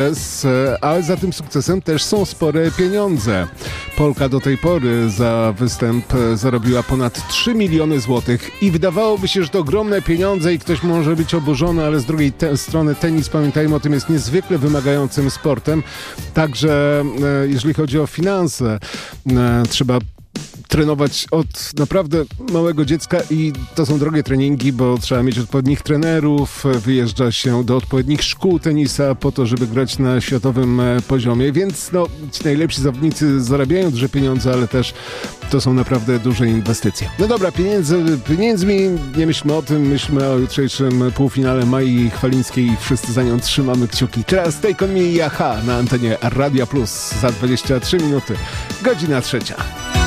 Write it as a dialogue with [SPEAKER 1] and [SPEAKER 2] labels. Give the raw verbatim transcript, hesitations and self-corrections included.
[SPEAKER 1] Ale za tym sukcesem też są spore pieniądze. Polka do tej pory za występ zarobiła ponad trzy miliony złotych i wydawałoby się, że to ogromne pieniądze i ktoś może być oburzony, ale z drugiej te- strony tenis, pamiętajmy o tym, jest niezwykle wymagającym sportem. Także e, jeżeli chodzi o finanse, e, trzeba trenować od naprawdę małego dziecka i to są drogie treningi, bo trzeba mieć odpowiednich trenerów, wyjeżdża się do odpowiednich szkół tenisa po to, żeby grać na światowym poziomie, więc no, ci najlepsi zawodnicy zarabiają duże pieniądze, ale też to są naprawdę duże inwestycje. No dobra, pieniędzy, pieniędzmi nie myślmy o tym, myślmy o jutrzejszym półfinale Mai Chwalińskiej i wszyscy za nią trzymamy kciuki. Teraz Take On Me i Aha na antenie Radia Plus za dwadzieścia trzy minuty, godzina trzecia.